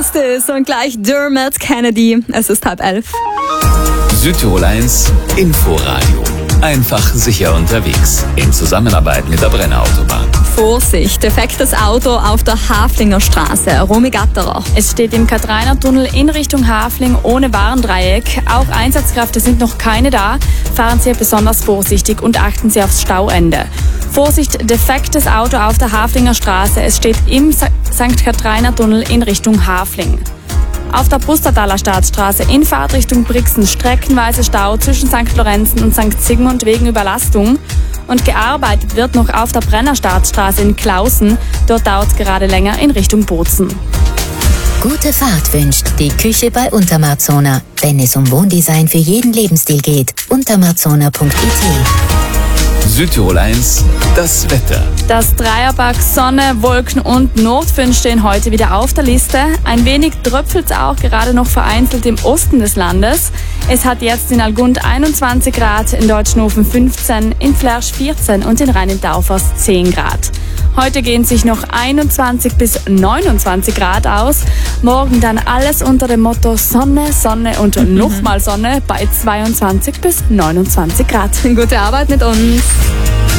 Justice und gleich Dermot Kennedy. Es ist 10:30. Südtirol 1 Inforadio. Einfach sicher unterwegs. In Zusammenarbeit mit der Brenner Autobahn. Vorsicht, defektes Auto auf der Haflinger Straße, Romy-Gatterer. Es steht im Katharinertunnel in Richtung Hafling ohne Warndreieck. Auch Einsatzkräfte sind noch keine da. Fahren Sie besonders vorsichtig und achten Sie aufs Stauende. Vorsicht, defektes Auto auf der Haflinger Straße. Es steht im St. Katharinertunnel in Richtung Hafling. Auf der Pustertaler Staatsstraße in Fahrtrichtung Brixen streckenweise Stau zwischen St. Lorenzen und St. Sigmund wegen Überlastung. Und gearbeitet wird noch auf der Brenner Staatsstraße in Klausen. Dort dauert es gerade länger in Richtung Bozen. Gute Fahrt wünscht die Küche bei Untermarzona. Wenn es um Wohndesign für jeden Lebensstil geht, untermarzona.it. Südtirol 1, das Wetter. Das Dreierpack Sonne, Wolken und Nordföhn stehen heute wieder auf der Liste. Ein wenig tröpfelt es auch gerade noch vereinzelt im Osten des Landes. Es hat jetzt in Algund 21 Grad, in Deutschnofen 15, in Flersch 14 und in Rhein-Taufers 10 Grad. Heute gehen sich noch 21 bis 29 Grad aus. Morgen dann alles unter dem Motto Sonne, Sonne und nochmal Sonne bei 22 bis 29 Grad. Gute Arbeit mit uns.